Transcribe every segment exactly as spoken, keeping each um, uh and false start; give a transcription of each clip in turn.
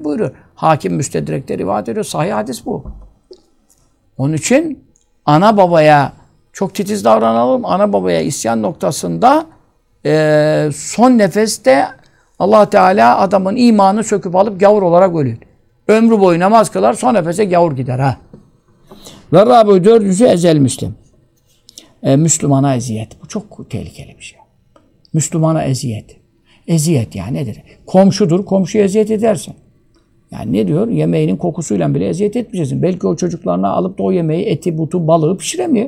buyuruyor. Hakim Müstedrek'te rivayet ediyor. Sahih hadis bu. Onun için ana babaya çok titiz davranalım. Ana babaya isyan noktasında e, son nefeste Allah Teala adamın imanını söküp alıp gavur olarak ölüyor. Ömrü boyu namaz kılar, son nefese gavur gider ha. Ve Rabi dördüncüsü ezel Müslim. E, Müslümana eziyet. Bu çok tehlikeli bir şey. Müslümana eziyet. Eziyet yani nedir? Komşudur, komşuya eziyet edersin. Yani ne diyor? Yemeğinin kokusuyla bile eziyet etmeyeceksin. Belki o çocuklarına alıp da o yemeği, eti, butu, balığı pişiremiyor.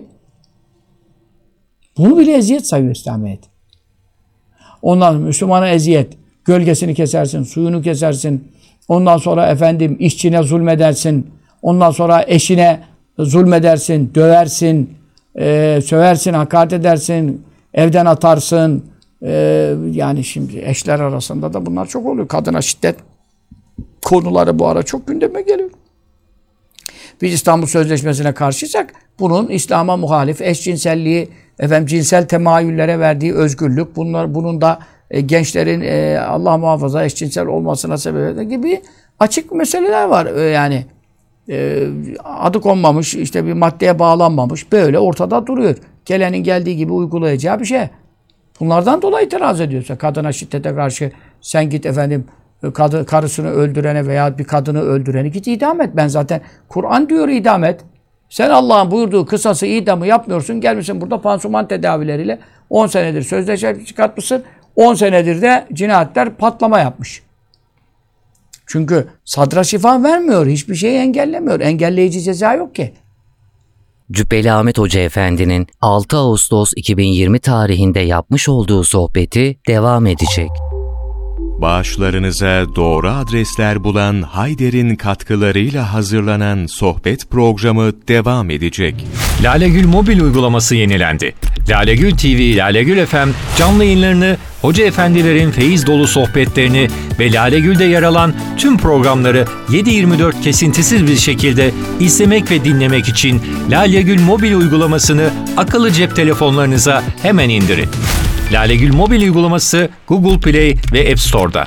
Bunu bile eziyet sayıyor İslamiyet. Ondan Müslümana eziyet. Gölgesini kesersin, suyunu kesersin. Ondan sonra efendim işçine zulmedersin. Ondan sonra eşine zulmedersin, döversin, e, söversin, hakaret edersin, evden atarsın. E, yani şimdi eşler arasında da bunlar çok oluyor. Kadına şiddet konuları bu ara çok gündeme geliyor. Biz İstanbul Sözleşmesi'ne karşıysak bunun İslam'a muhalif eşcinselliği, efendim cinsel temayüllere verdiği özgürlük, bunlar bunun da e, gençlerin e, Allah muhafaza eşcinsel olmasına sebep eden gibi açık meseleler var. E, yani e, adı konmamış, işte bir maddeye bağlanmamış, böyle ortada duruyor. Gelenin geldiği gibi uygulayacağı bir şey. Bunlardan dolayı itiraz ediyorsa kadına şiddete karşı sen git efendim kadı, karısını öldürene veya bir kadını öldüreni git idam et. Ben zaten Kur'an diyor idam et. Sen Allah'ın buyurduğu kısası idamı yapmıyorsun. Gelmişsin burada pansuman tedavileriyle on senedir sözleşme çıkartmışsın. on senedir de cinayetler patlama yapmış. Çünkü sadra şifa vermiyor. Hiçbir şeyi engellemiyor. Engelleyici ceza yok ki. Cübbeli Ahmet Hoca Efendi'nin altı Ağustos iki bin yirmi tarihinde yapmış olduğu sohbeti devam edecek. Bağışlarınıza doğru adresler bulan Hayder'in katkılarıyla hazırlanan sohbet programı devam edecek. Lalegül mobil uygulaması yenilendi. Lalegül T V, Lalegül F M canlı yayınlarını, hoca efendilerin feyiz dolu sohbetlerini ve Lalegül'de yer alan tüm programları yedi yirmi dört kesintisiz bir şekilde izlemek ve dinlemek için Lalegül mobil uygulamasını akıllı cep telefonlarınıza hemen indirin. Lalegül mobil uygulaması Google Play ve App Store'da.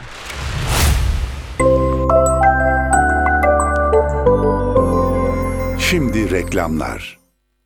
Şimdi reklamlar.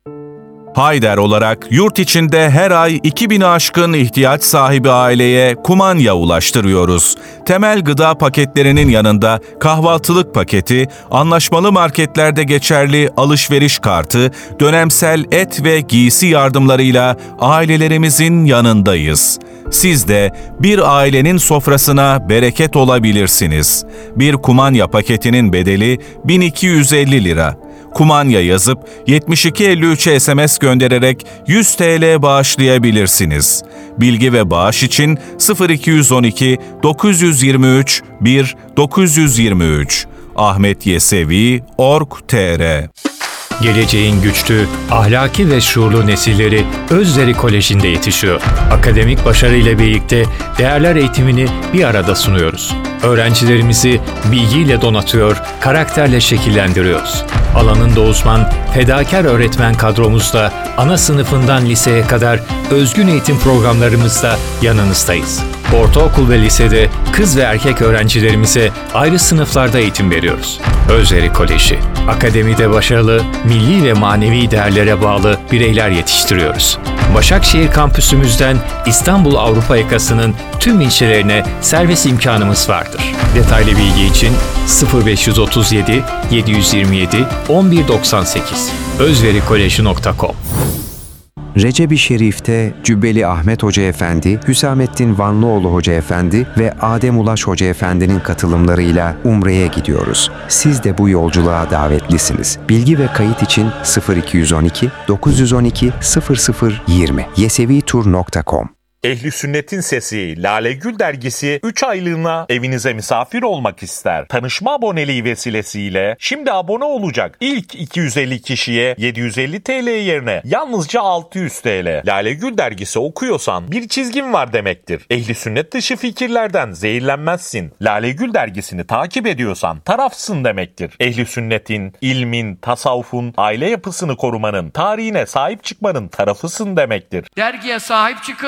Hayder olarak yurt içinde her ay iki bini aşkın ihtiyaç sahibi aileye kumanya ulaştırıyoruz. Temel gıda paketlerinin yanında kahvaltılık paketi, anlaşmalı marketlerde geçerli alışveriş kartı, dönemsel et ve giysi yardımlarıyla ailelerimizin yanındayız. Siz de bir ailenin sofrasına bereket olabilirsiniz. Bir kumanya paketinin bedeli bin iki yüz elli lira. Kumanya yazıp yetmiş iki elli üçe S M S göndererek yüz TL bağışlayabilirsiniz. Bilgi ve bağış için sıfır iki yüz on iki dokuz yüz yirmi üç bir dokuz yüz yirmi üç ahmetyesevi nokta org nokta tr. Geleceğin güçlü, ahlaki ve şuurlu nesilleri Özleri Koleji'nde yetişiyor. Akademik başarıyla birlikte değerler eğitimini bir arada sunuyoruz. Öğrencilerimizi bilgiyle donatıyor, karakterle şekillendiriyoruz. Alanında uzman, fedakar öğretmen kadromuzla ana sınıfından liseye kadar özgün eğitim programlarımızda yanınızdayız. Ortaokul ve lisede kız ve erkek öğrencilerimize ayrı sınıflarda eğitim veriyoruz. Özleri Koleji, akademide başarılı, milli ve manevi değerlere bağlı bireyler yetiştiriyoruz. Başakşehir kampüsümüzden İstanbul Avrupa yakasının tüm ilçelerine servis imkanımız vardır. Detaylı bilgi için sıfır beş otuz yedi yedi yüz yirmi yedi on bir doksan sekiz özverikoleji nokta com. Recep-i Şerif'te Cübbeli Ahmet Hoca Efendi, Hüsamettin Vanlıoğlu Hoca Efendi ve Adem Ulaş Hoca Efendi'nin katılımlarıyla Umre'ye gidiyoruz. Siz de bu yolculuğa davetlisiniz. Bilgi ve kayıt için sıfır iki yüz on iki dokuz yüz on iki sıfır sıfır yirmi yesevitur nokta com. Ehli Sünnet'in Sesi Lalegül dergisi üç aylığına evinize misafir olmak ister. Tanışma aboneliği vesilesiyle şimdi abone olacak. İlk iki yüz elli kişiye yedi yüz elli TL yerine yalnızca altı yüz TL. Lalegül dergisi okuyorsan bir çizgin var demektir. Ehli Sünnet dışı fikirlerden zehirlenmezsin. Lalegül dergisini takip ediyorsan tarafsın demektir. Ehli Sünnet'in, ilmin, tasavvufun, aile yapısını korumanın, tarihine sahip çıkmanın tarafısın demektir. Dergiye sahip çıkın.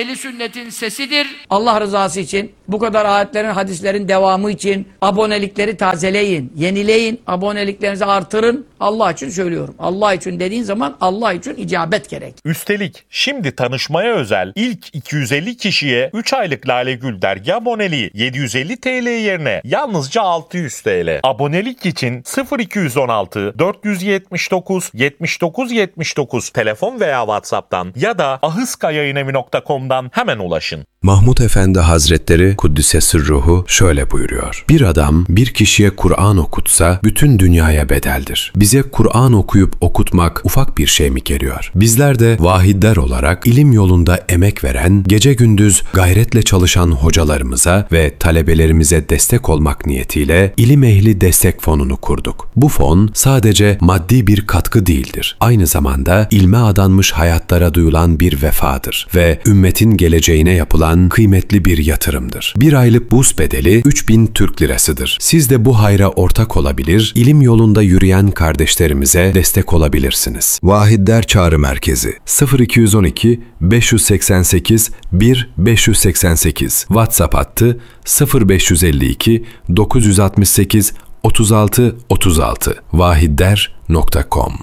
ehli sünnetin sesidir. Allah rızası için, bu kadar ayetlerin, hadislerin devamı için abonelikleri tazeleyin, yenileyin, aboneliklerinizi artırın. Allah için söylüyorum. Allah için dediğin zaman Allah için icabet gerek. Üstelik şimdi tanışmaya özel ilk iki yüz elli kişiye üç aylık Lale Gül dergi aboneliği yedi yüz elli TL yerine yalnızca altı yüz TL. Abonelik için sıfır iki yüz on altı dört yüz yetmiş dokuz yetmiş dokuz yetmiş dokuz telefon veya WhatsApp'tan ya da ahıskayayınevi nokta com'dan hemen ulaşın. Mahmud Efendi Hazretleri Kuddise Sırruhu şöyle buyuruyor. Bir adam bir kişiye Kur'an okutsa bütün dünyaya bedeldir. Bize Kur'an okuyup okutmak ufak bir şey mi geliyor? Bizler de vahidler olarak ilim yolunda emek veren, gece gündüz gayretle çalışan hocalarımıza ve talebelerimize destek olmak niyetiyle İlim Ehli Destek Fonu'nu kurduk. Bu fon sadece maddi bir katkı değildir. Aynı zamanda ilme adanmış hayatlara duyulan bir vefadır ve ümmetin geleceğine yapılan kıymetli bir yatırımdır. Bir aylık burs bedeli üç bin Türk lirasıdır. Siz de bu hayra ortak olabilir, ilim yolunda yürüyen kardeşlerimize destek olabilirsiniz. Vahidler Çağrı Merkezi sıfır iki yüz on iki beş yüz seksen sekiz bir beş yüz seksen sekiz WhatsApp hattı sıfır beş yüz elli iki dokuz yüz altmış sekiz otuz altı otuz altı vahidler nokta com.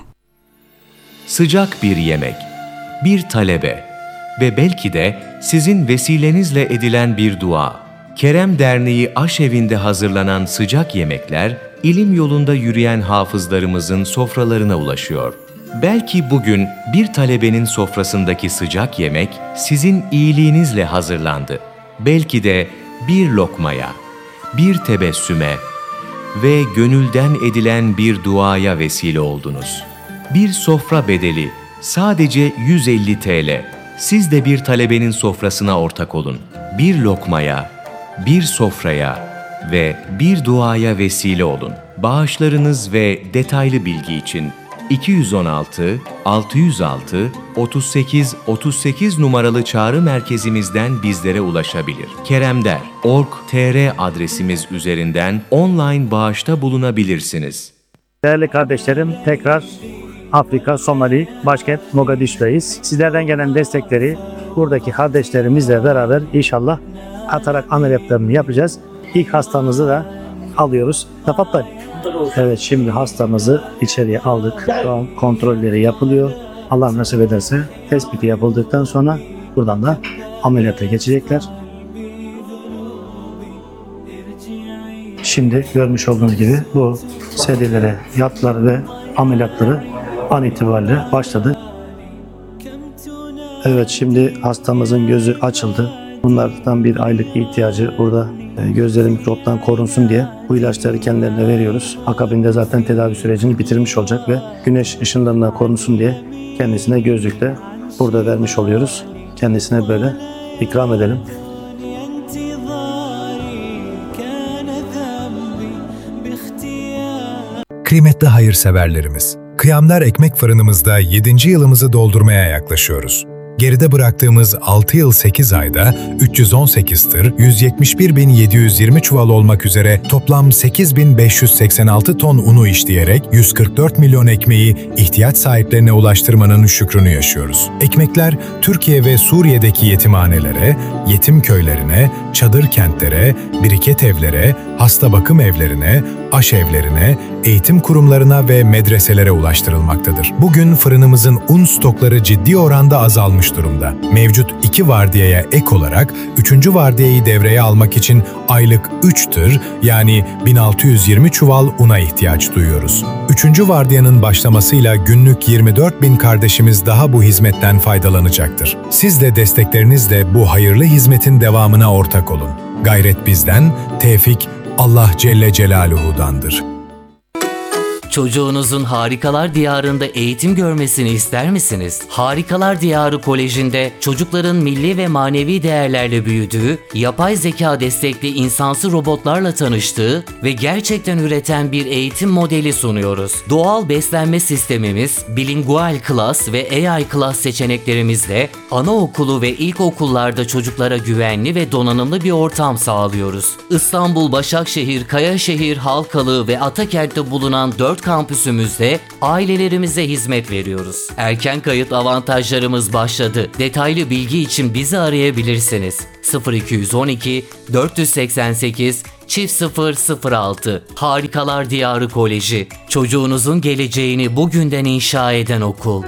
Sıcak bir yemek, bir talebe ve belki de sizin vesilenizle edilen bir dua. Kerem Derneği Aşevi'nde hazırlanan sıcak yemekler, ilim yolunda yürüyen hafızlarımızın sofralarına ulaşıyor. Belki bugün bir talebenin sofrasındaki sıcak yemek sizin iyiliğinizle hazırlandı. Belki de bir lokmaya, bir tebessüme ve gönülden edilen bir duaya vesile oldunuz. Bir sofra bedeli sadece yüz elli TL. Siz de bir talebenin sofrasına ortak olun. Bir lokmaya, bir sofraya ve bir duaya vesile olun. Bağışlarınız ve detaylı bilgi için iki yüz on altı altı yüz altı otuz sekiz otuz sekiz numaralı çağrı merkezimizden bizlere ulaşabilir. keremder nokta org nokta tr adresimiz üzerinden online bağışta bulunabilirsiniz. Değerli kardeşlerim, tekrar Afrika, Somali, başkent Mogadishu'dayız. Sizlerden gelen destekleri buradaki kardeşlerimizle beraber inşallah atarak ameliyatlarını yapacağız. İlk hastamızı da alıyoruz. Tafatlar. Evet, şimdi hastamızı içeriye aldık. Şu an kontrolleri yapılıyor. Allah nasip ederse tespiti yapıldıktan sonra buradan da ameliyata geçecekler. Şimdi görmüş olduğunuz gibi bu serilere yattılar ve ameliyatları an itibariyle başladı. Evet, şimdi hastamızın gözü açıldı. Bunlardan bir aylık ihtiyacı burada gözleri mikroptan korunsun diye bu ilaçları kendilerine veriyoruz. Akabinde zaten tedavi sürecini bitirmiş olacak ve güneş ışınlarına korunsun diye kendisine gözlük de burada vermiş oluyoruz. Kendisine böyle ikram edelim. Kıymetli hayırseverlerimiz, Kıyamlar Ekmek Fırınımızda yedinci yılımızı doldurmaya yaklaşıyoruz. Geride bıraktığımız altı yıl sekiz ayda üç yüz on sekiz tır, yüz yetmiş bir bin yedi yüz yirmi çuval olmak üzere toplam sekiz bin beş yüz seksen altı ton unu işleyerek yüz kırk dört milyon ekmeği ihtiyaç sahiplerine ulaştırmanın şükrünü yaşıyoruz. Ekmekler Türkiye ve Suriye'deki yetimhanelere, yetim köylerine, çadır kentlere, biriket evlere, hasta bakım evlerine, aşevlerine, eğitim kurumlarına ve medreselere ulaştırılmaktadır. Bugün fırınımızın un stokları ciddi oranda azalmış durumda. Mevcut iki vardiyaya ek olarak üçüncü vardiyayı devreye almak için aylık üç tır yani bin altı yüz yirmi çuval una ihtiyaç duyuyoruz. Üçüncü vardiyanın başlamasıyla günlük yirmi dört bin kardeşimiz daha bu hizmetten faydalanacaktır. Siz de desteklerinizle bu hayırlı hizmetin devamına ortak olun. Gayret bizden, tevfik Allah Celle Celaluhu'dandır. Çocuğunuzun Harikalar Diyarı'nda eğitim görmesini ister misiniz? Harikalar Diyarı Koleji'nde çocukların milli ve manevi değerlerle büyüdüğü, yapay zeka destekli insansı robotlarla tanıştığı ve gerçekten üreten bir eğitim modeli sunuyoruz. Doğal beslenme sistemimiz, bilingual class ve A I class seçeneklerimizle anaokulu ve ilkokullarda çocuklara güvenli ve donanımlı bir ortam sağlıyoruz. İstanbul, Başakşehir, Kayaşehir, Halkalı ve Atakent'te bulunan dört dört kampüsümüzde ailelerimize hizmet veriyoruz. Erken kayıt avantajlarımız başladı. Detaylı bilgi için bizi arayabilirsiniz. sıfır iki on iki dört seksen sekiz çift sıfır sıfır altı. Harikalar Diyarı Koleji. Çocuğunuzun geleceğini bugünden inşa eden okul.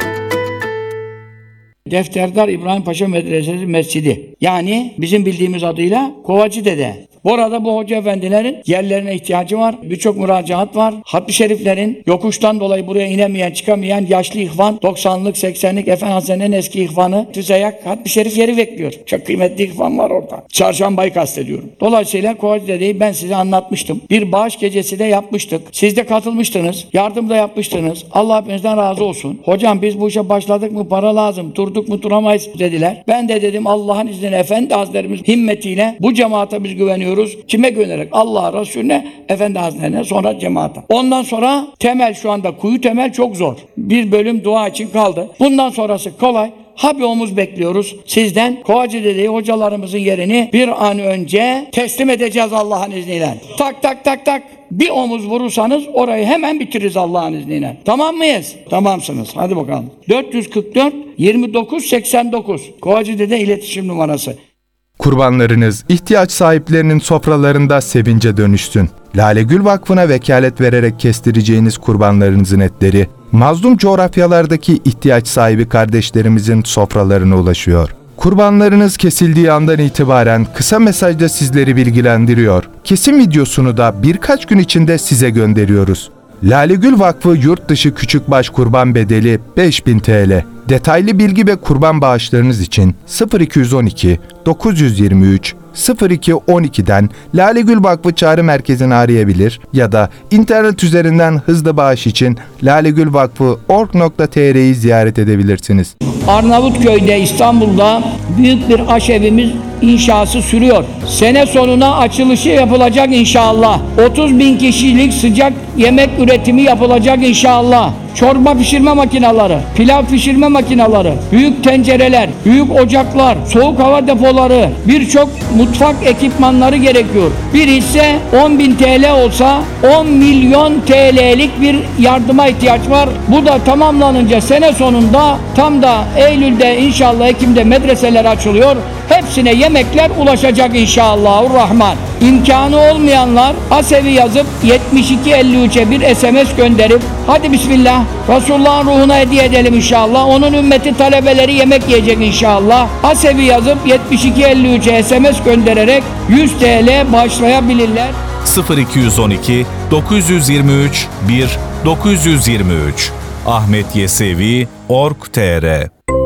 Defterdar İbrahim Paşa Medresesi Mescidi. Yani bizim bildiğimiz adıyla Kovacıdede. Bu arada bu hoca efendilerin yerlerine ihtiyacı var. Birçok müracaat var. Hatmi şeriflerin yokuştan dolayı buraya inemeyen, çıkamayan yaşlı ihvan, doksanlık, seksenlik Efendi Hazretleri'nin eski ihvanı, Tüzeyak, Hatmi şerif yeri bekliyor. Çok kıymetli ihvan var orada. Çarşambayı kastediyorum. Dolayısıyla Kovacıdede'yi ben size anlatmıştım. Bir bağış gecesi de yapmıştık. Siz de katılmıştınız. Yardım da yapmıştınız. Allah hepinizden razı olsun. Hocam biz bu işe başladık mı para lazım. Durduk mu duramayız dediler. Ben de dedim Allah'ın izniyle Efendi Hazretlerimiz himmetiyle bu cemaate biz güveniyoruz. Kime güvenerek? Allah'a, Resulüne, Efendi Hazretlerine, sonra cemaate. Ondan sonra temel şu anda kuyu temel çok zor. Bir bölüm dua için kaldı. Bundan sonrası kolay. Ha bir omuz bekliyoruz sizden. Kovacıdede'yi hocalarımızın yerini bir an önce teslim edeceğiz Allah'ın izniyle. Tak tak tak tak. Bir omuz vurursanız orayı hemen bitiririz Allah'ın izniyle. Tamam mıyız? Tamamsınız. Hadi bakalım. dört yüz kırk dört yirmi dokuz seksen dokuz. Kovacıdede iletişim numarası. Kurbanlarınız ihtiyaç sahiplerinin sofralarında sevince dönüşsün. Lale Gül Vakfı'na vekalet vererek kestireceğiniz kurbanlarınızın etleri, mazlum coğrafyalardaki ihtiyaç sahibi kardeşlerimizin sofralarına ulaşıyor. Kurbanlarınız kesildiği andan itibaren kısa mesajda sizleri bilgilendiriyor. Kesim videosunu da birkaç gün içinde size gönderiyoruz. Lale Gül Vakfı yurt dışı küçükbaş kurban bedeli beş bin TL. Detaylı bilgi ve kurban bağışlarınız için sıfır iki on iki dokuz yüz yirmi üç sıfır iki on iki'den Lale Gül Vakfı Çağrı Merkezi'ni arayabilir ya da internet üzerinden hızlı bağış için lalegülvakfı nokta org nokta tr'yi ziyaret edebilirsiniz. Arnavutköy'de, İstanbul'da büyük bir aşevimiz inşası sürüyor. Sene sonuna açılışı yapılacak inşallah. otuz bin kişilik sıcak yemek üretimi yapılacak inşallah. Çorba pişirme makineleri, pilav pişirme makineleri, büyük tencereler, büyük ocaklar, soğuk hava depoları, birçok mutfak ekipmanları gerekiyor. Bir hisse on bin T L olsa on milyon T L'lik bir yardıma ihtiyaç var. Bu da tamamlanınca sene sonunda tam da Eylül'de inşallah Ekim'de medreseler açılıyor. Hepsine yemekler ulaşacak inşallahurrahman. İmkanı olmayanlar Asevi yazıp yetmiş iki elli üç'e bir S M S gönderip hadi bismillah Resulullah'ın ruhuna hediye edelim inşallah. Onun ümmeti talebeleri yemek yiyecek inşallah. Asevi yazıp yetmiş iki elli üç'e S M S göndererek yüz T L bağışlayabilirler. sıfır iki on iki dokuz yüz yirmi üç bir dokuz yüz yirmi üç Ahmet Yesevi nokta org nokta tr.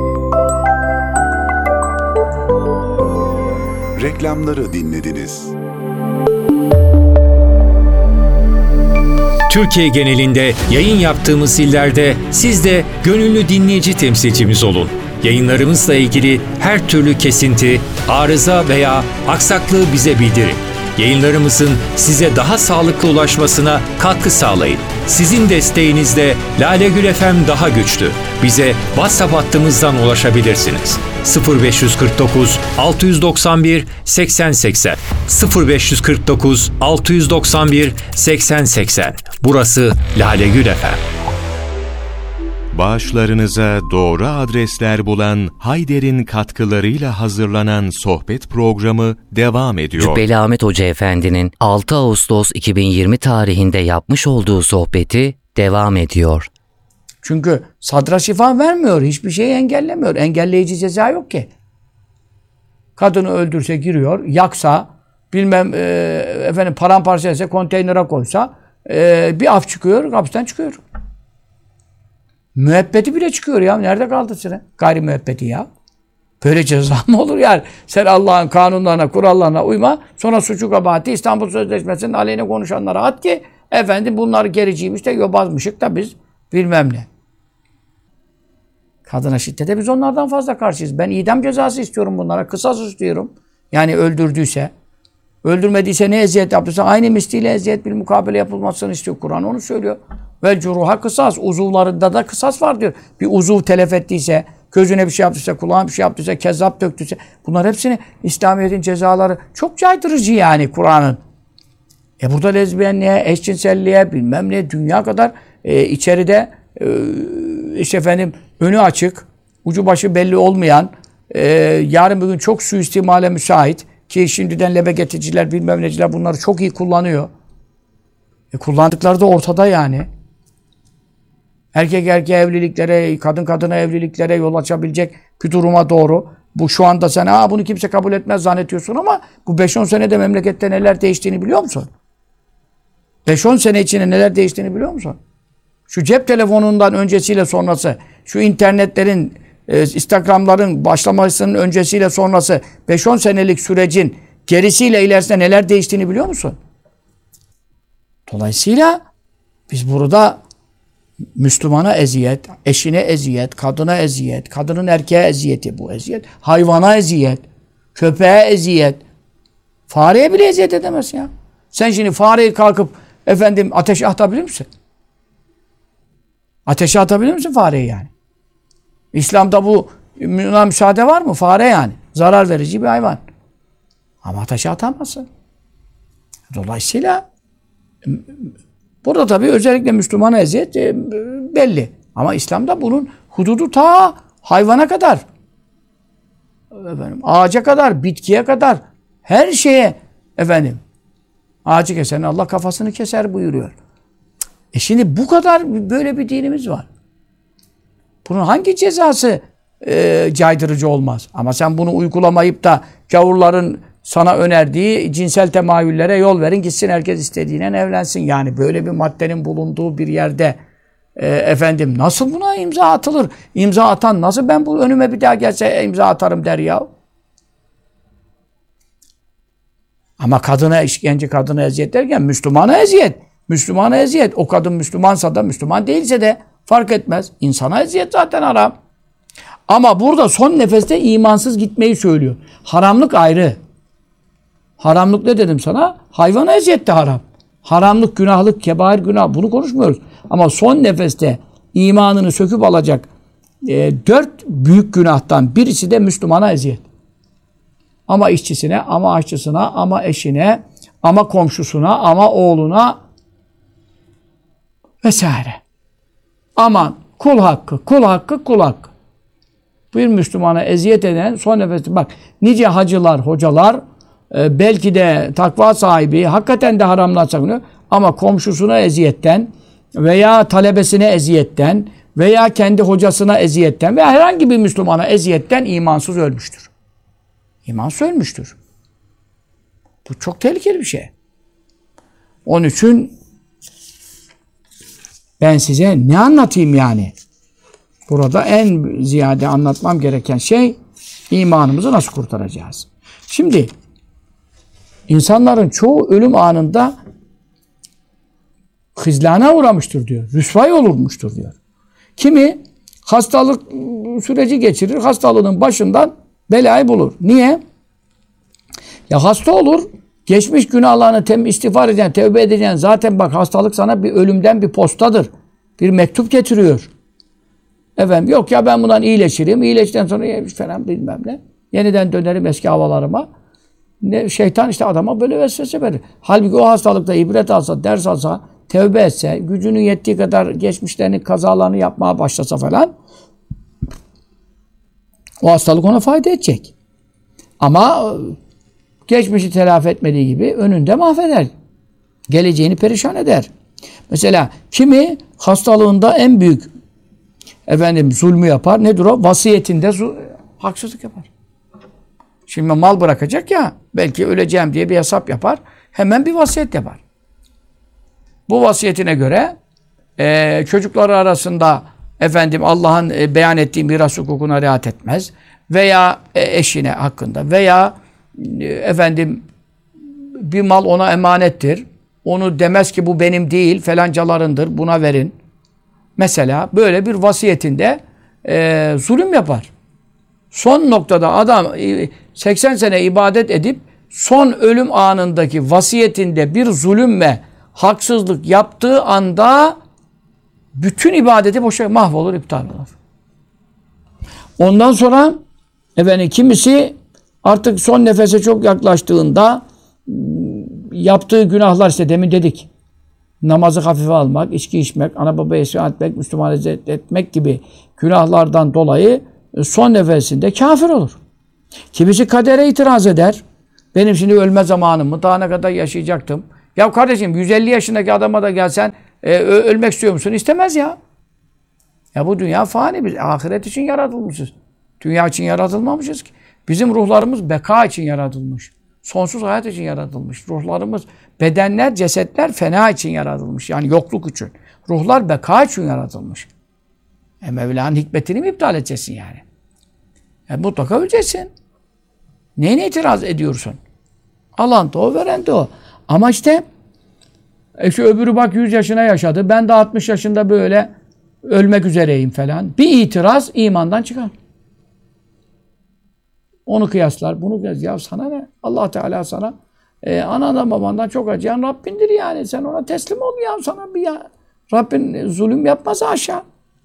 Reklamları dinlediniz. Türkiye genelinde yayın yaptığımız illerde siz de gönüllü dinleyici temsilcimiz olun. Yayınlarımızla ilgili her türlü kesinti, arıza veya aksaklığı bize bildirin. Yayınlarımızın size daha sağlıklı ulaşmasına katkı sağlayın. Sizin desteğinizle Lale Gül F M daha güçlü. Bize WhatsApp hattımızdan ulaşabilirsiniz. sıfır beş kırk dokuz altı doksan bir seksen seksen sıfır beş kırk dokuz altı doksan bir seksen seksen. Burası Lale Gül F M. Bağışlarınıza doğru adresler bulan Hayder'in katkılarıyla hazırlanan sohbet programı devam ediyor. Cübbeli Ahmet Hoca Efendi'nin altı Ağustos iki bin yirmi tarihinde yapmış olduğu sohbeti devam ediyor. Çünkü sadra şifa vermiyor, hiçbir şeyi engellemiyor. Engelleyici ceza yok ki. Kadını öldürse giriyor, yaksa, bilmem e, efendim paramparça etse, konteynere koysa e, bir af çıkıyor, hapisten çıkıyor. Müebbeti bile çıkıyor ya. Nerede kaldı sıra? Gayri müebbeti ya. Böyle ceza mı olur yani? Sen Allah'ın kanunlarına, kurallarına uyma. Sonra suçu kabahati İstanbul Sözleşmesi'nin aleyhine konuşanlara at ki efendim bunları gericiymiş de yobazmışık da biz bilmem ne. Kadına şiddete biz onlardan fazla karşıyız. Ben idam cezası istiyorum bunlara. Kısas istiyorum. Yani öldürdüyse. Öldürmediyse ne eziyet yaptıysa aynı misliyle eziyet bir mukabele yapılmasını istiyor. Kur'an onu söylüyor. Vel curuha kısas. Uzuvlarında da kısas var diyor. Bir uzuv telef ettiyse, gözüne bir şey yaptıysa, kulağına bir şey yaptıysa, kezzap döktüyse. Bunlar hepsini İslamiyet'in cezaları çok caydırıcı yani Kur'an'ın. E burada lezbiyenliğe, eşcinselliğe, bilmem ne, dünya kadar e, içeride e, işte efendim önü açık, ucu başı belli olmayan, e, yarın bugün çok suistimale müsait ki şimdiden lebegeticiler, bilmem neciler bunları çok iyi kullanıyor. E, kullandıkları da ortada yani. Erkek erkeğe evliliklere, kadın kadına evliliklere yol açabilecek bir duruma doğru. Bu şu anda sen Aa, bunu kimse kabul etmez zannediyorsun ama bu beş on senede memlekette neler değiştiğini biliyor musun? beş on sene içinde neler değiştiğini biliyor musun? Şu cep telefonundan öncesiyle sonrası, şu internetlerin, e, Instagram'ların başlamasının öncesiyle sonrası, beş on senelik sürecin gerisiyle ilerisinde neler değiştiğini biliyor musun? Dolayısıyla biz burada Müslümana eziyet, eşine eziyet, kadına eziyet, kadının erkeğe eziyeti bu eziyet, hayvana eziyet, köpeğe eziyet, fareye bile eziyet edemez ya. Sen şimdi fareyi kalkıp efendim ateşe atabilir misin? Ateşe atabilir misin fareyi yani? İslam'da bu buna müsaade var mı? Fare yani. Zarar verici bir hayvan. Ama ateşe atamazsın. Dolayısıyla burada tabii özellikle Müslümana eziyet e, belli. Ama İslam'da bunun hududu ta hayvana kadar, efendim, ağaca kadar, bitkiye kadar, her şeye efendim, ağacı kesen Allah kafasını keser buyuruyor. E şimdi bu kadar böyle bir dinimiz var. Bunun hangi cezası e, caydırıcı olmaz? Ama sen bunu uygulamayıp da gavurların sana önerdiği cinsel temayüllere yol verin, gitsin herkes istediğine evlensin. Yani böyle bir maddenin bulunduğu bir yerde e, efendim nasıl buna imza atılır? İmza atan nasıl ben bu önüme bir daha gelse imza atarım der ya? Ama kadına işkence, kadına eziyet derken Müslümana eziyet. Müslümana eziyet. O kadın Müslümansa da Müslüman değilse de fark etmez. İnsana eziyet zaten haram. Ama burada son nefeste imansız gitmeyi söylüyor. Haramlık ayrı. Haramlık ne dedim sana? Hayvana eziyet de haram. Haramlık, günahlık, kebair günah. Bunu konuşmuyoruz. Ama son nefeste imanını söküp alacak e, dört büyük günahtan birisi de Müslümana eziyet. Ama işçisine, ama aşçısına, ama eşine, ama komşusuna, ama oğluna vesaire. Aman kul hakkı, kul hakkı, kul hakkı. Bir Müslümana eziyet eden son nefeste bak nice hacılar, hocalar e, belki de takva sahibi hakikaten de haramlar sakınıyor ama komşusuna eziyetten veya talebesine eziyetten veya kendi hocasına eziyetten veya herhangi bir Müslümana eziyetten imansız ölmüştür. İmansız ölmüştür. Bu çok tehlikeli bir şey. Onun için ben size ne anlatayım yani? Burada en ziyade anlatmam gereken şey imanımızı nasıl kurtaracağız? Şimdi insanların çoğu ölüm anında hizlana uğramıştır diyor. Rüsvay olurmuştur diyor. Kimi hastalık süreci geçirir, hastalığının başından belayı bulur. Niye? Ya hasta olur, geçmiş günahlarını tem istiğfar edeceksin, tevbe edeceksin. Zaten bak hastalık sana bir ölümden bir postadır. Bir mektup getiriyor. Efendim yok ya ben bundan iyileşirim. İyileştikten sonra yemiş falan bilmem ne. Yeniden dönerim eski havalarıma. Ne, şeytan işte adama böyle vesvese verir. Halbuki o hastalıkta ibret alsa, ders alsa, tevbe etse, gücünün yettiği kadar geçmişlerini, kazalarını yapmaya başlasa falan o hastalık ona fayda edecek. Ama geçmişi telafi etmediği gibi önünde mahveder. Geleceğini perişan eder. Mesela kimi hastalığında en büyük efendim zulmü yapar. Nedir o? Vasiyetinde haksızlık yapar. Şimdi mal bırakacak ya, belki öleceğim diye bir hesap yapar. Hemen bir vasiyet yapar. Bu vasiyetine göre e, çocukları arasında efendim Allah'ın e, beyan ettiği miras hukukuna riayet etmez. Veya e, eşine hakkında veya e, efendim bir mal ona emanettir. Onu demez ki bu benim değil, falancalarındır, buna verin. Mesela böyle bir vasiyetinde e, zulüm yapar. Son noktada adam seksen sene ibadet edip son ölüm anındaki vasiyetinde bir zulüm ve haksızlık yaptığı anda bütün ibadeti boşa mahvolur, iptal olur. Ondan sonra efendim kimisi artık son nefese çok yaklaştığında yaptığı günahlar işte demin dedik. Namazı hafife almak, içki içmek, ana babaya isyan etmek, Müslüman eziyet etmek gibi günahlardan dolayı son nefesinde kafir olur. Kimisi kadere itiraz eder. Benim şimdi ölme zamanım mı? Daha ne kadar yaşayacaktım? Ya kardeşim yüz elli yaşındaki adama da gelsen e, ölmek istiyor musun? İstemez ya. Ya bu dünya fani. Biz ahiret için yaratılmışız. Dünya için yaratılmamışız ki. Bizim ruhlarımız beka için yaratılmış. Sonsuz hayat için yaratılmış. Ruhlarımız, bedenler, cesetler fena için yaratılmış. Yani yokluk için. Ruhlar beka için yaratılmış. E Mevla'nın hikmetini mi iptal edeceksin yani? E mutlaka öleceksin. Neyine itiraz ediyorsun? Alan da o, veren de o. Ama işte e şu öbürü bak yüz yaşına yaşadı. Ben de altmış yaşında böyle ölmek üzereyim falan. Bir itiraz imandan çıkar. Onu kıyaslar, bunu kıyaslar. Ya sana ne? Allah Teala sana e, anadan babandan çok acıyan Rabbindir yani. Sen ona teslim ol ya. Sana bir ya. Rabbin zulüm yapmaz aşağı.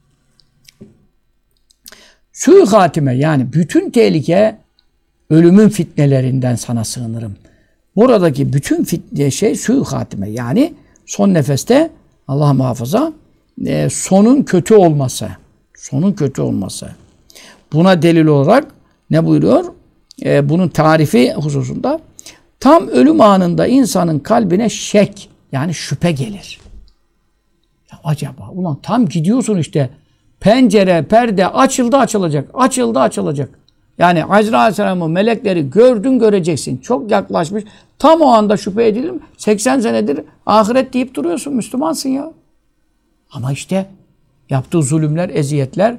Sü hatime yani bütün tehlike ölümün fitnelerinden sana sığınırım. Buradaki bütün fitne şey sü hatime yani son nefeste Allah muhafaza e, sonun kötü olması. Sonun kötü olması. Buna delil olarak ne buyuruyor? E, bunun tarifi hususunda tam ölüm anında insanın kalbine şek yani şüphe gelir. Ya acaba ulan tam gidiyorsun işte pencere, perde açıldı açılacak. Açıldı açılacak. Yani Azrail Aleyhisselam'ın melekleri gördün göreceksin. Çok yaklaşmış. Tam o anda şüphe edilir mi? seksen senedir ahiret deyip duruyorsun. Müslümansın ya. Ama işte yaptığı zulümler, eziyetler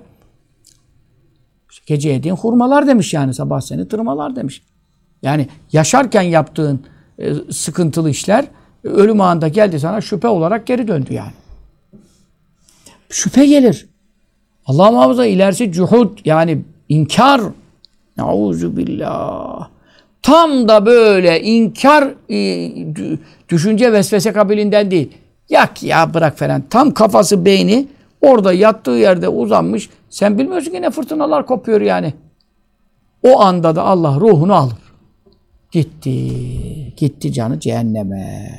gece yediğin hurmalar demiş yani. Sabah seni tırmalar demiş. Yani yaşarken yaptığın e, sıkıntılı işler ölüm anında geldi sana şüphe olarak geri döndü yani. Şüphe gelir. Allah muhafaza ilerisi cuhud yani inkar. Nauzu billah. Tam da böyle inkar e, düşünce vesvese kabilinden değil. Yak ya bırak falan. Tam kafası beyni orada yattığı yerde uzanmış. Sen bilmiyorsun ki ne fırtınalar kopuyor yani. O anda da Allah ruhunu alır. Gitti. Gitti canı cehenneme.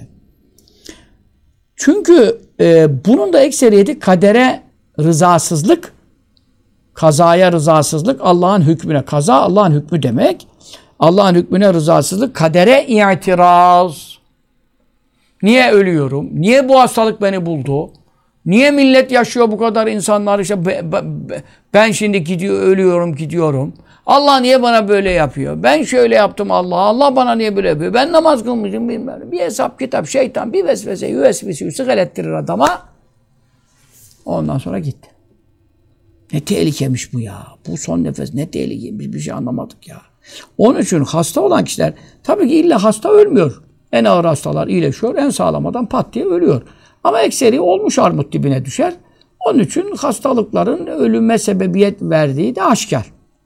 Çünkü e, bunun da ekseriyeti kadere rızasızlık, kazaya rızasızlık, Allah'ın hükmüne. Kaza Allah'ın hükmü demek. Allah'ın hükmüne rızasızlık, kadere itiraz. Niye ölüyorum? Niye bu hastalık beni buldu? Niye millet yaşıyor bu kadar insanlar? İşte be, be, be, ben şimdi gidiyor, ölüyorum, gidiyorum. Allah niye bana böyle yapıyor? Ben şöyle yaptım Allah. Allah bana niye böyle yapıyor? Ben namaz kılmışım bilmem. Bir hesap kitap, şeytan, bir vesvese, yüvesvesi, sıkıl ettirir adama. Ondan sonra gitti. Ne tehlikemiş bu ya. Bu son nefes ne tehlikeymiş. Bir şey anlamadık ya. Onun için hasta olan kişiler tabii ki illa hasta ölmüyor. En ağır hastalar iyileşiyor. En sağlamadan pat diye ölüyor. Ama ekseri olmuş armut dibine düşer. Onun için hastalıkların ölüme sebebiyet verdiği de aşikar.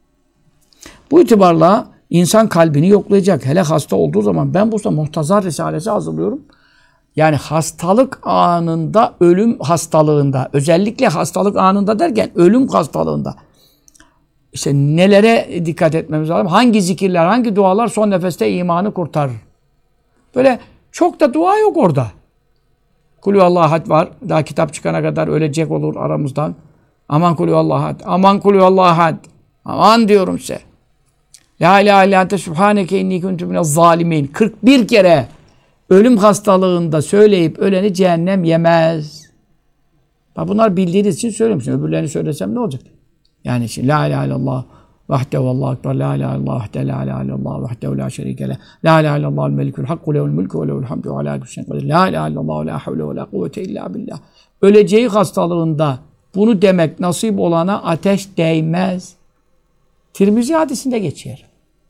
Bu itibarla insan kalbini yoklayacak. Hele hasta olduğu zaman ben bu Muhtazar Risalesi hazırlıyorum. Yani hastalık anında, ölüm hastalığında, özellikle hastalık anında derken ölüm hastalığında işte nelere dikkat etmemiz lazım? Hangi zikirler, hangi dualar son nefeste imanı kurtarır? Böyle çok da dua yok orada. Kulüvallahu ahad var. Daha kitap çıkana kadar ölecek olur aramızdan. Aman kulüvallahu ahad. Aman kulüvallahu ahad. Aman diyorum size. La ilahe illa ente subhaneke inni kuntu minez zalimin. kırk bir kere ölüm hastalığında söyleyip öleni cehennem yemez. Bak bunlar bildiğiniz için söylüyorum. Şimdi öbürlerini söylesem ne olacak? Yani şimdi la ilahe illallah vahdehu vallahu ekber. La ilahe illallah vahdehu la ilahe illallah vahdehu la şerike leh. La ilahe illallahul melikul hakku lehul mulku ve lehul hamdu ve ala kulli şeyin kadir. La ilahe illallah ve la havle ve la kuvvete illa billah. Öleceği hastalığında bunu demek nasip olana ateş değmez. Tirmizi hadisinde geçer.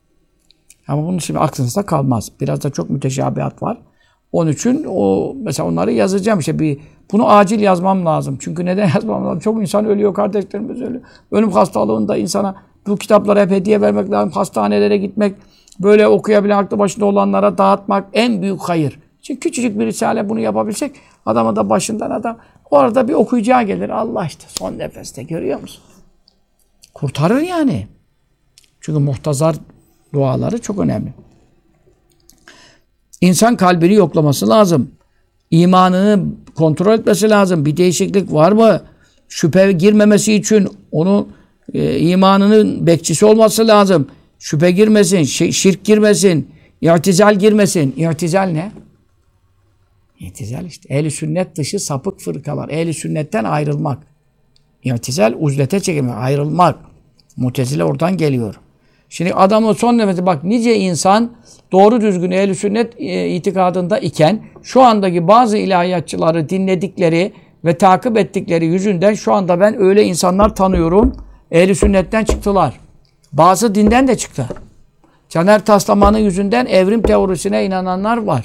Ama bunun şimdi aklınızda kalmaz. Biraz da çok müteşabihat var. Onun için o mesela onları yazacağım işte bir bunu acil yazmam lazım. Çünkü neden yazmam lazım? Çok insan ölüyor, kardeşlerimiz ölüyor. Ölüm hastalığında insana bu kitaplara hep hediye vermek lazım. Hastanelere gitmek, böyle okuyabilen aklı başında olanlara dağıtmak en büyük hayır. Çünkü küçücük bir risale bunu yapabilsek adama da başından adam orada bir okuyacağı gelir. Allah işte son nefeste görüyor musun? Kurtarır yani. Çünkü muhtazar duaları çok önemli. İnsan kalbini yoklaması lazım. İmanını kontrol etmesi lazım. Bir değişiklik var mı? Şüphe girmemesi için onu e, imanının bekçisi olması lazım. Şüphe girmesin, şirk girmesin, i'tizal girmesin. İ'tizal ne? İ'tizal işte. Ehl-i sünnet dışı sapık fırkalar. Ehl-i sünnetten ayrılmak. İ'tizal uzlete çekilmek, ayrılmak. Mutezile oradan geliyor. Şimdi adamın son nefesi bak nice insan doğru düzgün ehl-i sünnet e, itikadında iken şu andaki bazı ilahiyatçıları dinledikleri ve takip ettikleri yüzünden şu anda ben öyle insanlar tanıyorum. Ehl-i sünnetten çıktılar. Bazı dinden de çıktı. Caner Taslaman'ın yüzünden evrim teorisine inananlar var.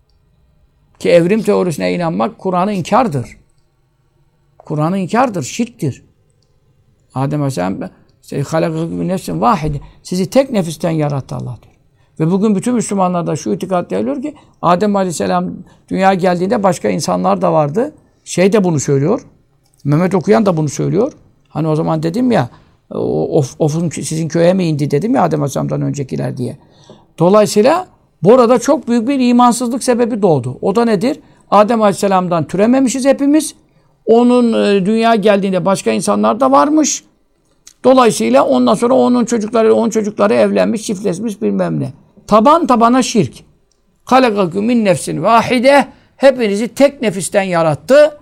Ki evrim teorisine inanmak Kur'an'ı inkardır. Kur'an'ı inkardır, şirktir. Adem Aleyhisselam nefsin vahide. Sizi tek nefisten yarattı Allah diyor. Ve bugün bütün Müslümanlarda şu itikat ediyor ki Adem Aleyhisselam dünyaya geldiğinde başka insanlar da vardı. Şey de bunu söylüyor. Mehmet Okuyan da bunu söylüyor. Hani o zaman dedim ya of, ofun sizin köye mi indi dedim ya Adem Aleyhisselam'dan öncekiler diye. Dolayısıyla burada çok büyük bir imansızlık sebebi doğdu. O da nedir? Adem Aleyhisselam'dan türememişiz hepimiz. Onun e, dünyaya geldiğinde başka insanlar da varmış. Dolayısıyla ondan sonra onun çocukları, onun çocukları evlenmiş, çiftleşmiş bilmem ne. Taban tabana şirk. Halakaküm min nefsin vahide. Hepinizi tek nefisten yarattı.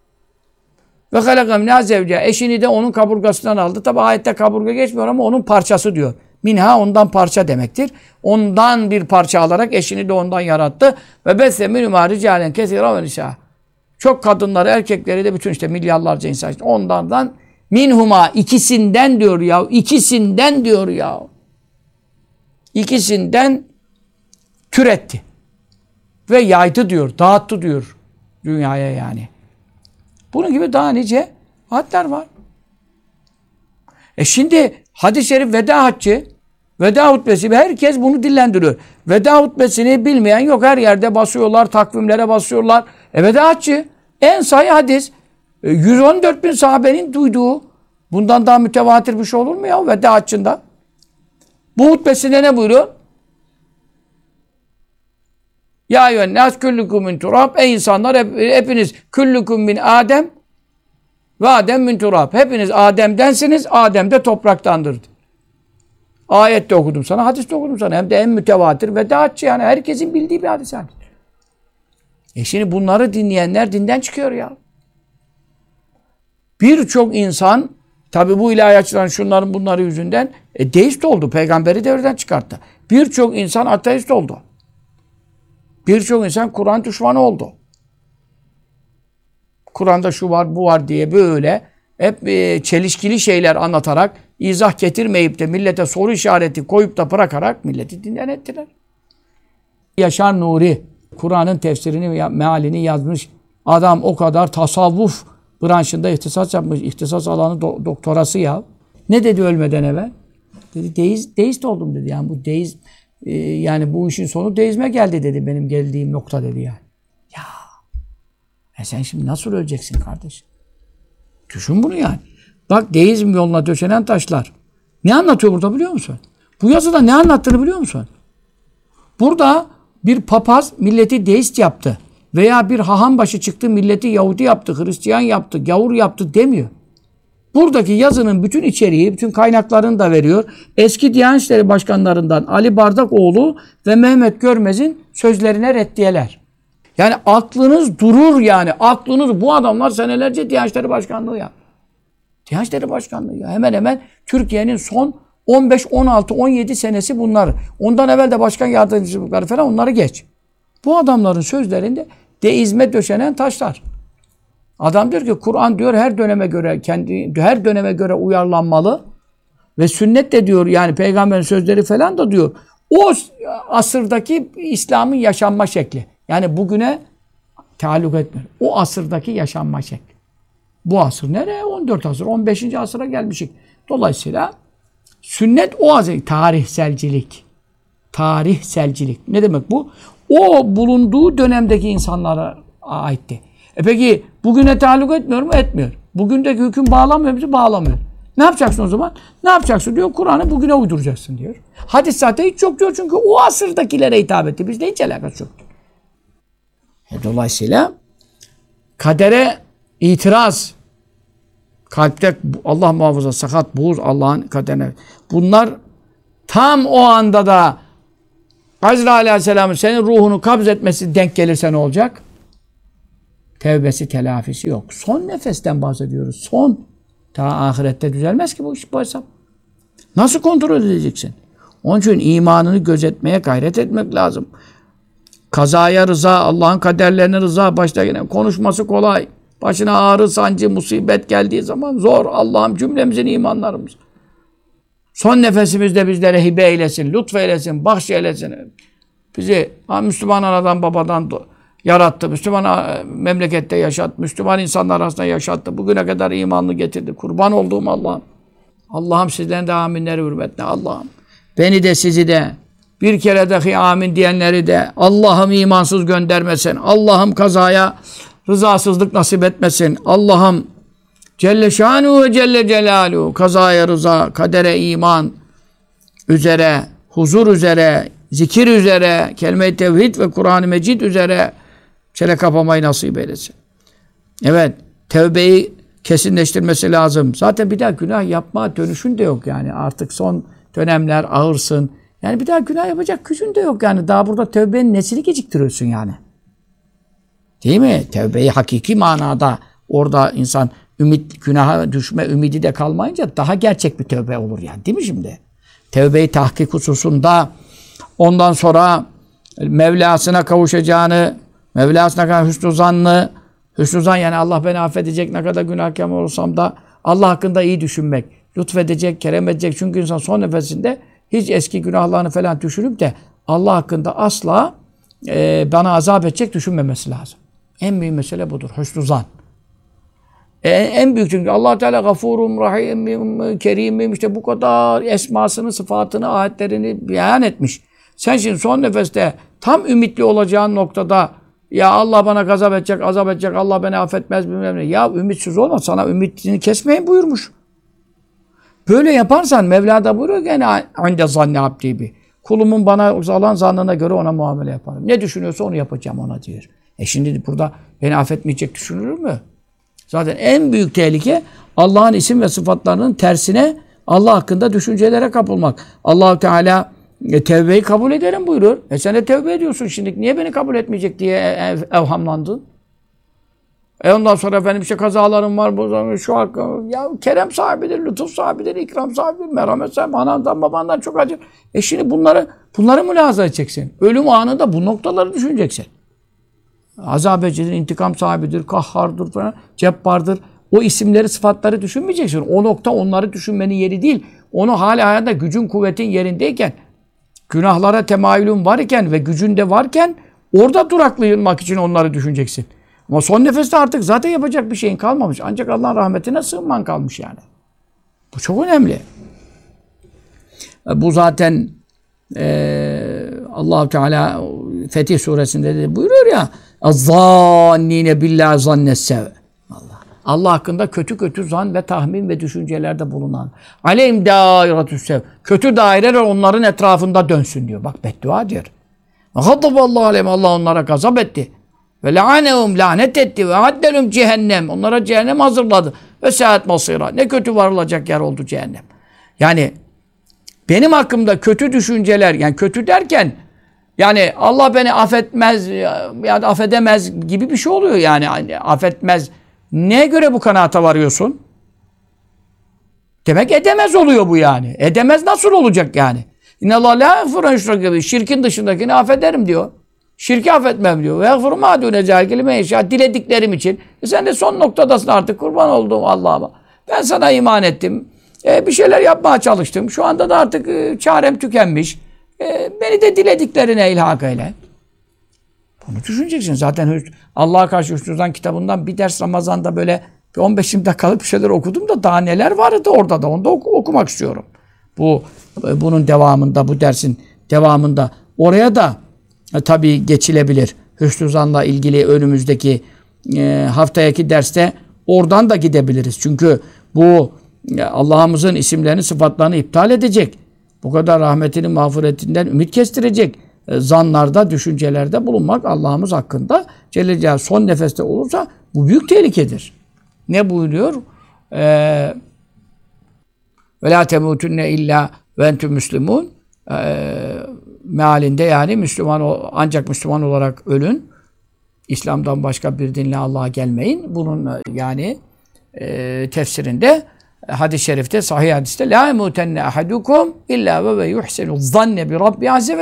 Ve halakam minha zevce. Eşini de onun kaburgasından aldı. Tabi ayette kaburga geçmiyor ama onun parçası diyor. Minha ondan parça demektir. Ondan bir parça alarak eşini de ondan yarattı. Ve besse minhuma ricalen kesira ve nisa. Çok kadınları, erkekleri de bütün işte milyarlarca insan işte ondan minhuma ikisinden diyor ya. İkisinden diyor ya. İkisinden türetti. Ve yaydı diyor. Dağıttı diyor dünyaya yani. Bunun gibi daha nice hadler var. E şimdi hadis-i şerif veda haccı, veda hutbesi herkes bunu dillendiriyor. Veda hutbesini bilmeyen yok. Her yerde basıyorlar, takvimlere basıyorlar. E veda haccı en sahih hadis. E, yüz on dört bin sahabenin duyduğu. Bundan daha mütevatir bir şey olur mu ya veda haccında? Bu hutbesinde ne buyuruyor? Ya eyyühennâs küllüküm min turab. Ey insanlar hep, hepiniz küllüküm min Adem ve Adem min turab. Hepiniz Adem'densiniz, Adem de topraktandır. Ayette okudum sana, hadiste okudum sana. Hem de en mütevatir ve dağıtçı yani. Herkesin bildiği bir hadis yani. E şimdi bunları dinleyenler dinden çıkıyor ya. Birçok insan tabi bu ilahiyatçıların şunların bunları yüzünden e, deist oldu. Peygamberi devreden çıkarttı. Birçok insan ateist oldu. Birçok insan Kur'an düşmanı oldu. Kur'an'da şu var, bu var diye böyle hep e, çelişkili şeyler anlatarak, izah getirmeyip de millete soru işareti koyup da bırakarak milleti dinden ettiler. Yaşar Nuri, Kur'an'ın tefsirini, mealini yazmış adam o kadar tasavvuf branşında ihtisas yapmış, ihtisas alanı do- doktorası ya. Ne dedi ölmeden evvel? Dedi deist, deist oldum dedi. Yani bu deist Ee, yani bu işin sonu deizme geldi dedi benim geldiğim nokta dedi yani. Ya e sen şimdi nasıl öleceksin kardeş? Düşün bunu yani. Bak deizm yoluna döşenen taşlar. Ne anlatıyor burada biliyor musun? Bu yazıda ne anlattığını biliyor musun? Burada bir papaz milleti deist yaptı. Veya bir haham başı çıktı milleti Yahudi yaptı, Hristiyan yaptı, gavur yaptı demiyor. Buradaki yazının bütün içeriği, bütün kaynaklarını da veriyor. Eski Diyanet İşleri Başkanlarından Ali Bardakoğlu ve Mehmet Görmez'in sözlerine reddiyeler. Yani aklınız durur yani. Aklınız, bu adamlar senelerce Diyanet İşleri Başkanlığı ya. Diyanet İşleri Başkanlığı ya. Hemen hemen Türkiye'nin son on beş, on altı, on yedi senesi bunlar. Ondan evvel de başkan yardımcılıkları falan onları geç. Bu adamların sözlerinde deizme döşenen taşlar. Adam diyor ki Kur'an diyor her döneme göre kendi her döneme göre uyarlanmalı ve sünnet de diyor yani peygamberin sözleri falan da diyor o asırdaki İslam'ın yaşanma şekli. Yani bugüne taalluk etmiyor. O asırdaki yaşanma şekli. Bu asır nereye? on dört asır, on beşinci asıra gelmişik. Dolayısıyla sünnet o asır tarihselcilik. Tarihselcilik. Ne demek bu? O bulunduğu dönemdeki insanlara aitti. E peki bugüne taalluk etmiyor mu? Etmiyor. Bugündeki hüküm bağlamıyor mu? Bağlamıyor. Ne yapacaksın o zaman? Ne yapacaksın diyor. Kur'an'ı bugüne uyduracaksın diyor. Hadis zaten hiç yok diyor çünkü o asırdakilere hitap etti. Bizde hiç alakası yok. E dolayısıyla kadere itiraz, kalpte Allah muhafaza sakat, buğuz, Allah'ın kaderine. Bunlar tam o anda da Azrail Aleyhisselam'ın senin ruhunu kabz etmesi denk gelirse ne olacak? Tevbesi, telafisi yok. Son nefesten bahsediyoruz. Son. Ta ahirette düzelmez ki bu iş, bu hesap. Nasıl kontrol edeceksin? Onun için imanını gözetmeye gayret etmek lazım. Kazaya rıza, Allah'ın kaderlerine rıza, başta gelen konuşması kolay. Başına ağrı, sancı, musibet geldiği zaman zor. Allah'ım cümlemizin imanlarımız. Son nefesimizde bizlere hibe eylesin, lütfeylesin, bahşeylesin. Bizi Müslüman anadan babadan yarattı. Müslüman memlekette yaşattı. Müslüman insanlar arasında yaşattı. Bugüne kadar imanını getirdi. Kurban olduğum Allah'ım. Allah'ım sizlerin de aminleri hürmetine Allah'ım. Beni de sizi de bir kere dahi amin diyenleri de Allah'ım imansız göndermesin. Allah'ım kazaya rızasızlık nasip etmesin. Allah'ım Celle şanuhu ve Celle celaluhu kazaya rıza, kadere iman üzere, huzur üzere, zikir üzere, kelime-i tevhid ve Kur'an-ı Mecid üzere çele kapamayı nasip eylesin. Evet, tevbeyi kesinleştirmesi lazım. Zaten bir daha günah yapma dönüşün de yok yani. Artık son dönemler ağırsın. Yani bir daha günah yapacak gücün de yok yani. Daha burada tevbenin nesini geciktiriyorsun yani. Değil mi? Tevbeyi hakiki manada orada insan ümit, günaha düşme ümidi de kalmayınca daha gerçek bir tevbe olur yani. Değil mi şimdi? Tevbeyi tahkik hususunda ondan sonra Mevlasına kavuşacağını, Mevlasına kadar hüsnü zannı, hüsnü zan yani Allah beni affedecek ne kadar günahkar olsam da Allah hakkında iyi düşünmek, lütfedecek, kerem edecek. Çünkü insan son nefesinde hiç eski günahlarını falan düşünüp de Allah hakkında asla e, bana azap edecek düşünmemesi lazım. En büyük mesele budur. Hüsnü zan. E, en büyük çünkü Allah Teala gafurum, rahimim, kerimim işte bu kadar esmasını, sıfatını, ayetlerini beyan etmiş. Sen şimdi son nefeste tam ümitli olacağın noktada ya Allah bana gazap edecek, azap edecek, Allah beni affetmez bilmem ne. Ya ümitsiz olma, sana ümitini kesmeyin buyurmuş. Böyle yaparsan Mevla da buyuruyor gene inde zanni abdi bi. Kulumun bana olan zannına göre ona muamele yaparım. Ne düşünüyorsa onu yapacağım ona diyor. E şimdi burada beni affetmeyecek düşünülür mü? Zaten en büyük tehlike Allah'ın isim ve sıfatlarının tersine Allah hakkında düşüncelere kapılmak. Allah-u Teala e, tevbeyi kabul ederim buyurur. E sen de tevbe ediyorsun şimdi. Niye beni kabul etmeyecek diye ev, evhamlandın? E ondan sonra efendim işte kazalarım var, bu şu hakkı. Ya kerem sahibidir, lütuf sahibidir, ikram sahibidir, merhamet sahibidir, anandan babandan çok acı. E şimdi bunları, bunları mülahaza edeceksin. Ölüm anında bu noktaları düşüneceksin. Azap edicidir, intikam sahibidir, kahhardır falan, cebbardır. O isimleri, sıfatları düşünmeyeceksin. O nokta onları düşünmenin yeri değil. Onu hala hayata gücün, kuvvetin yerindeyken, günahlara temayülün varken ve gücün de varken orada duraklamak için onları düşüneceksin. Ama son nefeste artık zaten yapacak bir şeyin kalmamış. Ancak Allah'ın rahmetine sığınman kalmış yani. Bu çok önemli. Bu zaten e, Allah-u Teala Fetih Suresinde de buyuruyor ya "Zannine billahi zannessev." Allah. Allah hakkında kötü kötü zan ve tahmin ve düşüncelerde bulunan. Aleyhim dairetüssev. Kötü daireler onların etrafında dönsün diyor. Bak beddua diyor. Gaddaballahu aleyhim. Allah onlara gazap etti. Ve la'anehum lanet etti ve addelhum cehennem. Onlara cehennem hazırladı. Ve saat masira. Ne kötü varılacak yer oldu cehennem. Yani benim hakkımda kötü düşünceler, yani kötü derken yani Allah beni affetmez ya da affedemez gibi bir şey oluyor yani. yani affetmez. Neye göre bu kanaata varıyorsun? Demek edemez oluyor bu yani. Edemez nasıl olacak yani? İnnallâh lâ yagfirun yüşreke. Şirkin dışındakini affederim diyor. Şirki affetmem diyor. Ve yagfiru mâ dûne zâlike limen yeşâ. Dilediklerim için. E sen de son noktadasın artık. Kurban olduğum Allah'ıma. Ben sana iman ettim. E bir şeyler yapmaya çalıştım. Şu anda da artık e, çarem tükenmiş. E, beni de dilediklerine ilhak eyle. Bunu düşüneceksin. Zaten Allah'a karşı Hüsnü kitabından bir ders Ramazan'da böyle bir on beş dakikalık bir şeyler okudum da daha neler vardı orada da. Onu da oku, okumak istiyorum. Bu bunun devamında, bu dersin devamında. Oraya da e, tabii geçilebilir. Hüsnü zanla ilgili önümüzdeki e, haftaki derste oradan da gidebiliriz. Çünkü bu Allah'ımızın isimlerini, sıfatlarını iptal edecek. Bu kadar rahmetinin mağfiretinden ümit kestirecek zanlarda, düşüncelerde bulunmak Allah'ımız hakkında Celle Celaluhu son nefeste olursa bu büyük tehlikedir. Ne buyuruyor? Ve la temutunne illa ve entüm müslimun mealinde, yani Müslüman, ancak Müslüman olarak ölün. İslam'dan başka bir dinle Allah'a gelmeyin. Bunun yani e, tefsirinde hadis-i şerifte, sahih hadiste la emutenne ahadukum illa ve ve yuhsinu zanne bi rabbi azze ve